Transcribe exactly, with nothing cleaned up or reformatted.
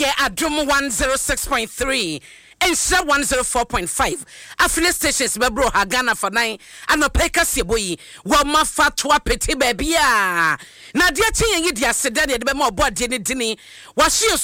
Yeah, Adum one oh six point three. And share one oh four point five. Affiliate stations bebro ha Ghana for nine. Ano peka siboyi. Wa mafatwa peti baby ya. Na dia chi yengi dia sedani de be mo bo de ni dini. Wa shi